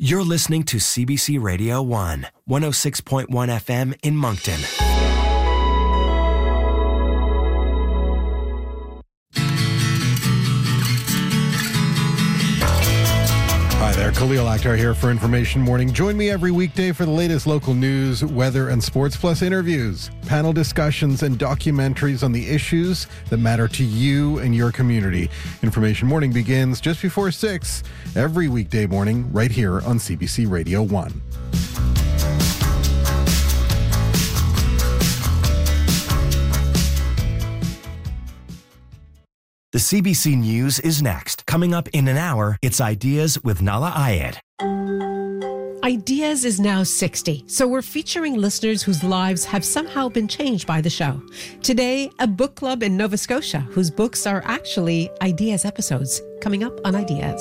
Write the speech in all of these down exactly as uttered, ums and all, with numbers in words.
You're listening to C B C Radio one, one oh six point one F M in Moncton. Hi there, Khalil Akhtar here for Information Morning. Join me every weekday for the latest local news, weather, and sports, plus interviews, panel discussions, and documentaries on the issues that matter to you and your community. Information Morning begins just before six every weekday morning right here on C B C Radio one. The C B C News is next. Coming up in an hour, it's Ideas with Nala Ayed. Ideas is now sixty, so we're featuring listeners whose lives have somehow been changed by the show. Today, a book club in Nova Scotia whose books are actually Ideas episodes. Coming up on Ideas.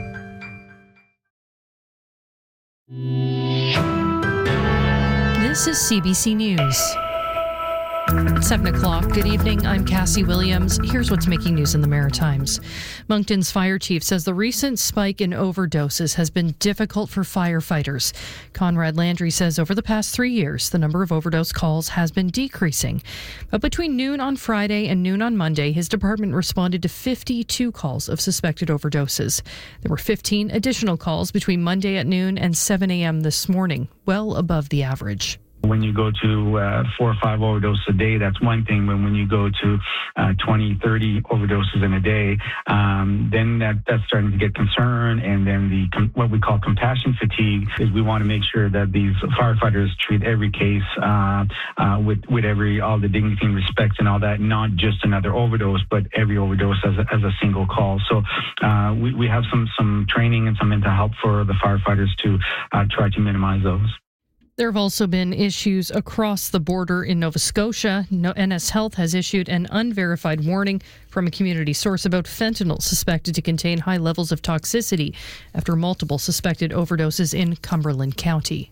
This is C B C News. It's seven o'clock. Good evening. I'm Cassie Williams. Here's what's making news in the Maritimes. Moncton's fire chief says the recent spike in overdoses has been difficult for firefighters. Conrad Landry says over the past three years, the number of overdose calls has been decreasing. But between noon on Friday and noon on Monday, his department responded to fifty-two calls of suspected overdoses. There were fifteen additional calls between Monday at noon and seven a.m. this morning, well above the average. When you go to uh, four or five overdoses a day, that's one thing. But when you go to uh, twenty, thirty overdoses in a day, um, then that, that's starting to get concern. And then the com- what we call compassion fatigue is we want to make sure that these firefighters treat every case uh, uh, with with every all the dignity and respect and all that, not just another overdose, but every overdose as a, as a single call. So uh, we, we have some some training and some mental help for the firefighters to uh, try to minimize those. There have also been issues across the border in Nova Scotia. N S Health has issued an unverified warning from a community source about fentanyl suspected to contain high levels of toxicity after multiple suspected overdoses in Cumberland County.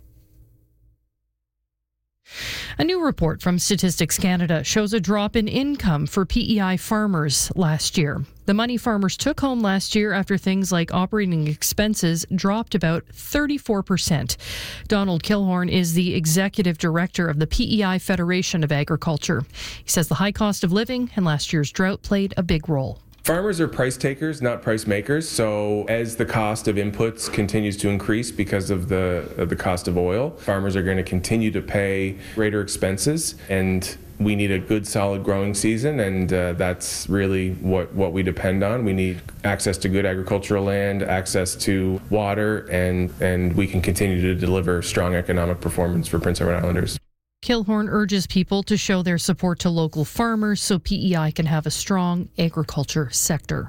A new report from Statistics Canada shows a drop in income for P E I farmers last year. The money farmers took home last year after things like operating expenses dropped about thirty-four percent. Donald Kilhorn is the executive director of the P E I Federation of Agriculture. He says the high cost of living and last year's drought played a big role. Farmers are price takers, not price makers. So as the cost of inputs continues to increase because of the of the cost of oil, farmers are going to continue to pay greater expenses, and we need a good, solid growing season, and uh, that's really what, what we depend on. We need access to good agricultural land, access to water, and, and we can continue to deliver strong economic performance for Prince Edward Islanders. Kilhorn urges people to show their support to local farmers so P E I can have a strong agriculture sector.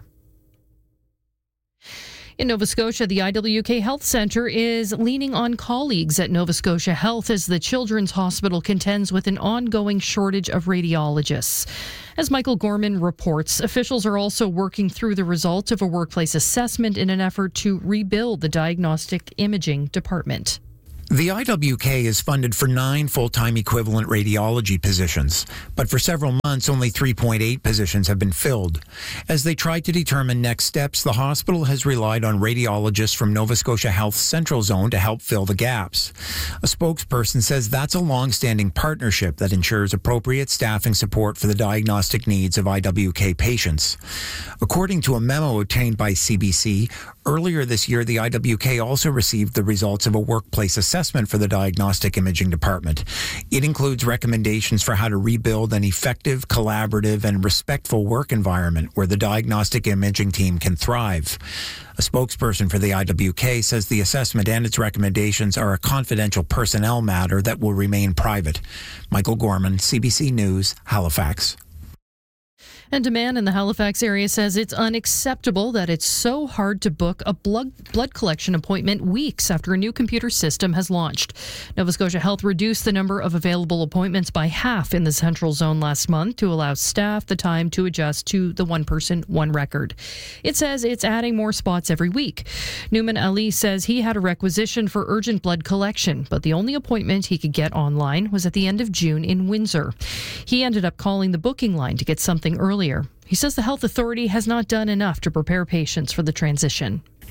In Nova Scotia, the I W K Health Centre is leaning on colleagues at Nova Scotia Health as the Children's Hospital contends with an ongoing shortage of radiologists. As Michael Gorman reports, officials are also working through the results of a workplace assessment in an effort to rebuild the diagnostic imaging department. The I W K is funded for nine full-time equivalent radiology positions, but for several months only three point eight positions have been filled. As they try to determine next steps, the hospital has relied on radiologists from Nova Scotia Health's Central Zone to help fill the gaps. A spokesperson says that's a long-standing partnership that ensures appropriate staffing support for the diagnostic needs of I W K patients. According to a memo obtained by C B C, earlier this year the I W K also received the results of a workplace assessment assessment for the diagnostic imaging department. It includes recommendations for how to rebuild an effective, collaborative, and respectful work environment where the diagnostic imaging team can thrive. A spokesperson for the I W K says the assessment and its recommendations are a confidential personnel matter that will remain private. Michael Gorman, C B C News, Halifax. And a man in the Halifax area says it's unacceptable that it's so hard to book a blood blood collection appointment weeks after a new computer system has launched. Nova Scotia Health reduced the number of available appointments by half in the Central Zone last month to allow staff the time to adjust to the one person, one record. It says it's adding more spots every week. Newman Ali says he had a requisition for urgent blood collection, but the only appointment he could get online was at the end of June in Windsor. He ended up calling the booking line to get something earlier. He says the health authority has not done enough to prepare patients for the transition.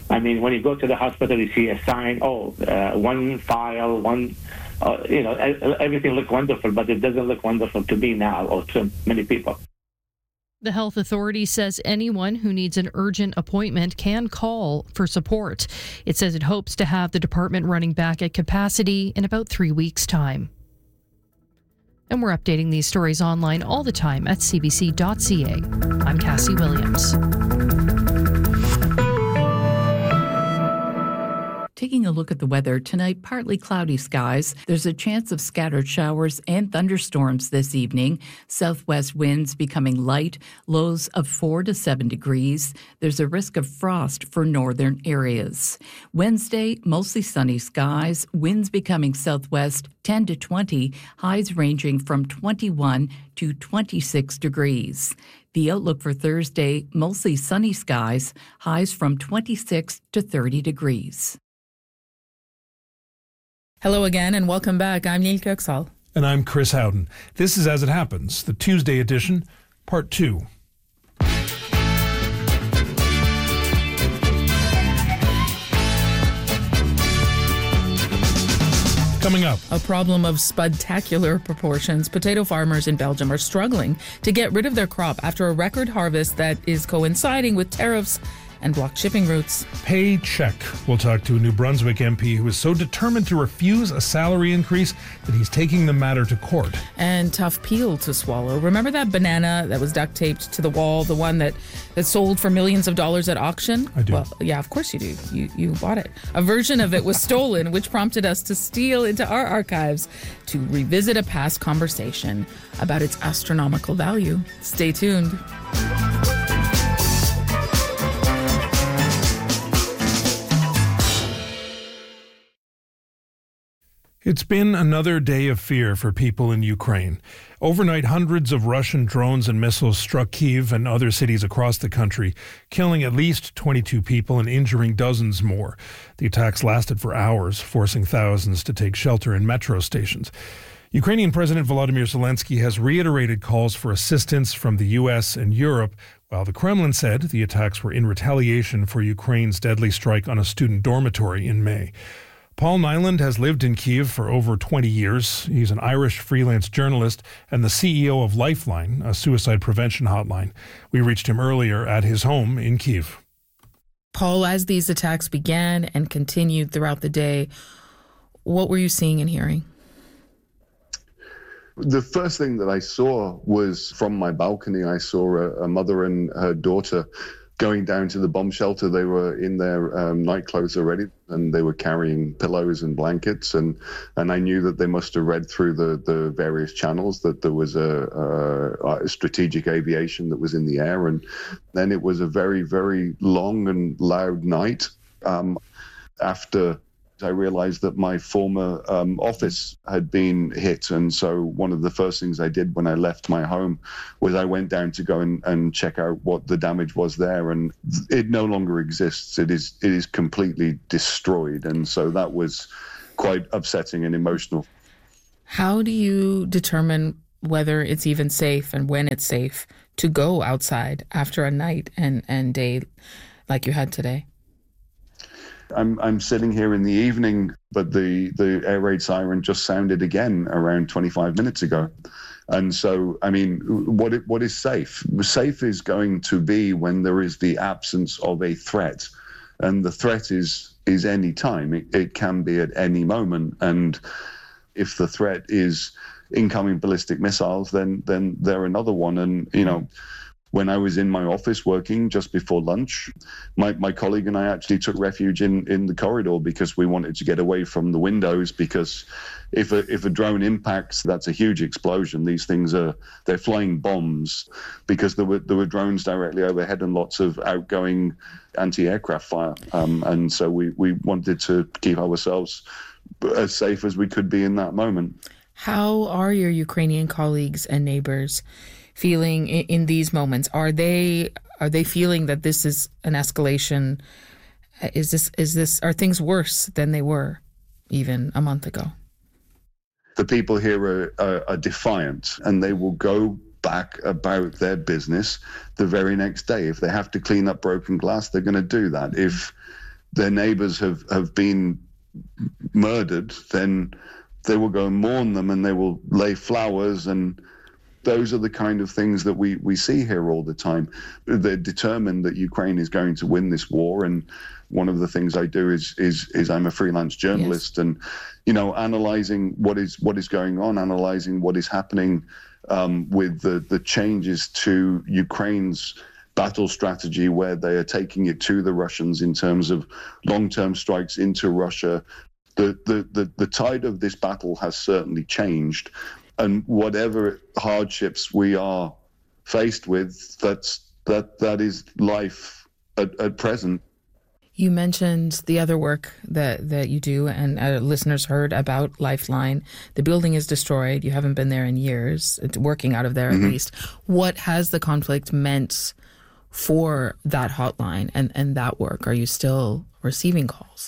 I mean, when you go to the hospital, you see a sign, oh, uh, one file, one, uh, you know, everything looks wonderful, but it doesn't look wonderful to me now or to many people. The health authority says anyone who needs an urgent appointment can call for support. It says it hopes to have the department running back at capacity in about three weeks' time. And we're updating these stories online all the time at c b c dot c a. I'm Cassie Williams. Taking a look at the weather tonight, partly cloudy skies. There's a chance of scattered showers and thunderstorms this evening. Southwest winds becoming light, lows of four to seven degrees. There's a risk of frost for northern areas. Wednesday, mostly sunny skies, winds becoming southwest ten to twenty, highs ranging from twenty-one to twenty-six degrees. The outlook for Thursday, mostly sunny skies, highs from twenty-six to thirty degrees. Hello again and welcome back. I'm Neil Köksal. And I'm Chris Howden. This is As It Happens, the Tuesday edition, part two. Coming up. A problem of spectacular proportions. Potato farmers in Belgium are struggling to get rid of their crop after a record harvest that is coinciding with tariffs and blocked shipping routes. Paycheck. We'll talk to a New Brunswick M P who is so determined to refuse a salary increase that he's taking the matter to court. And tough pill to swallow. Remember that banana that was duct taped to the wall, the one that, that sold for millions of dollars at auction? I do. Well, yeah, of course you do. You, you bought it. A version of it was stolen, which prompted us to steal into our archives to revisit a past conversation about its astronomical value. Stay tuned. It's been another day of fear for people in Ukraine. Overnight, hundreds of Russian drones and missiles struck Kyiv and other cities across the country, killing at least twenty-two people and injuring dozens more. The attacks lasted for hours, forcing thousands to take shelter in metro stations. Ukrainian President Volodymyr Zelensky has reiterated calls for assistance from the U S and Europe, while the Kremlin said the attacks were in retaliation for Ukraine's deadly strike on a student dormitory in May. Paul Nyland has lived in Kyiv for over twenty years. He's an Irish freelance journalist and the C E O of Lifeline, a suicide prevention hotline. We reached him earlier at his home in Kyiv. Paul, as these attacks began and continued throughout the day, what were you seeing and hearing? The first thing that I saw was from my balcony. I saw a, a mother and her daughter going down to the bomb shelter. They were in their um, night clothes already, and they were carrying pillows and blankets. And, and I knew that they must have read through the, the various channels that there was a, a, a strategic aviation that was in the air. And then it was a very, very long and loud night. Um, after I realized that my former um, office had been hit. And so one of the first things I did when I left my home was I went down to go and, and check out what the damage was there. And it no longer exists. It is it is completely destroyed. And so that was quite upsetting and emotional. How do you determine whether it's even safe and when it's safe to go outside after a night and, and day like you had today? I'm I'm sitting here in the evening, but the, the air raid siren just sounded again around twenty-five minutes ago. And so, I mean, what it, what is safe? Safe is going to be when there is the absence of a threat. And the threat is is any time. It, it can be at any moment. And if the threat is incoming ballistic missiles, then then they're another one. And, you know, when I was in my office working just before lunch, my, my colleague and I actually took refuge in, in the corridor because we wanted to get away from the windows, because if a, if a drone impacts, that's a huge explosion. These things are, they're flying bombs, because there were there were drones directly overhead and lots of outgoing anti-aircraft fire. Um, and so we, we wanted to keep ourselves as safe as we could be in that moment. How are your Ukrainian colleagues and neighbors feeling in, in these moments? Are they are they feeling that this is an escalation? Is this is this are things worse than they were even a month ago? The people here are, are, are defiant, and they will go back about their business the very next day. If they have to clean up broken glass, they're going to do that. If their neighbors have, have been murdered, then they will go and mourn them, and they will lay flowers, and those are the kind of things that we, we see here all the time. They're determined that Ukraine is going to win this war, and one of the things I do is is is I'm a freelance journalist, yes. and you know, analyzing what is what is going on, analyzing what is happening um, with the the changes to Ukraine's battle strategy, where they are taking it to the Russians in terms of long-term strikes into Russia. The, the, the, the tide of this battle has certainly changed. And whatever hardships we are faced with, that's, that, that is life at, at present. You mentioned the other work that, that you do, and uh, listeners heard about Lifeline. The building is destroyed. You haven't been there in years, it's working out of there mm-hmm. at least. What has the conflict meant for that hotline and, and that work? Are you still receiving calls?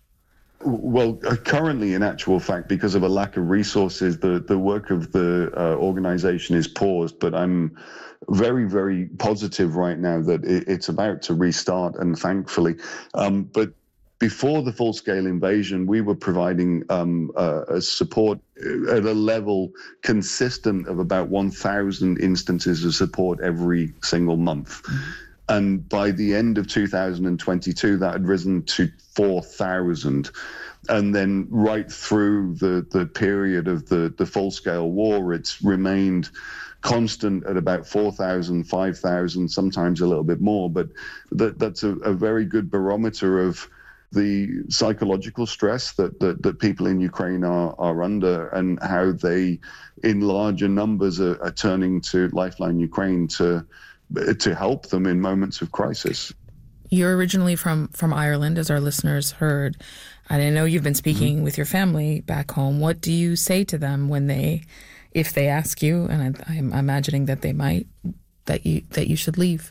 Well, uh, currently, in actual fact, because of a lack of resources, the, the work of the uh, organization is paused, but I'm very, very positive right now that it, it's about to restart, and thankfully. Um, but before the full-scale invasion, we were providing um, uh, support at a level consistent of about one thousand instances of support every single month. Mm-hmm. And by the end of two thousand twenty-two, that had risen to four thousand. And then right through the, the period of the, the full-scale war, it's remained constant at about four thousand, five thousand, sometimes a little bit more. But that, that's a, a very good barometer of the psychological stress that, that, that people in Ukraine are, are under, and how they, in larger numbers, are, are turning to Lifeline Ukraine to to help them in moments of crisis. You're originally from, from Ireland, as our listeners heard, and I know you've been speaking mm-hmm. with your family back home. What do you say to them when they, if they ask you, and I, I'm imagining that they might, that you that you should leave?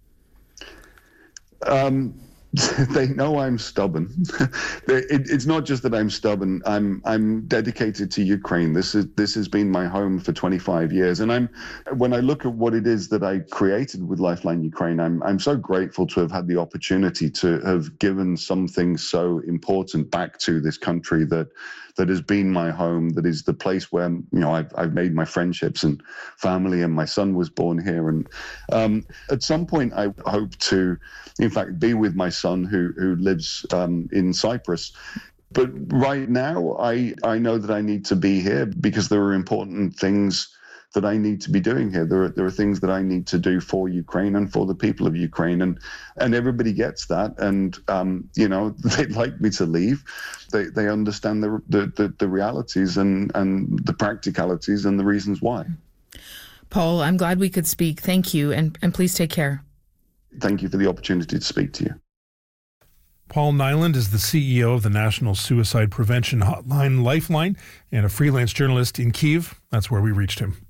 Um. They know I'm stubborn. it, it's not just that I'm stubborn. I'm I'm dedicated to Ukraine. This is this has been my home for twenty-five years. And I'm when I look at what it is that I created with Lifeline Ukraine, I'm I'm so grateful to have had the opportunity to have given something so important back to this country that that has been my home, that is the place where, you know, I've I've made my friendships and family, and my son was born here. And um, at some point, I hope to, in fact, be with my son who who lives um, in Cyprus. But right now, I I know that I need to be here because there are important things that I need to be doing here. There are, there are things that I need to do for Ukraine and for the people of Ukraine, and and everybody gets that. And um, you know, they'd like me to leave. They they understand the the, the, the realities and, and the practicalities and the reasons why. Paul, I'm glad we could speak. Thank you, and and please take care. Thank you for the opportunity to speak to you. Paul Nyland is the C E O of the National Suicide Prevention Hotline Lifeline and a freelance journalist in Kyiv. That's where we reached him.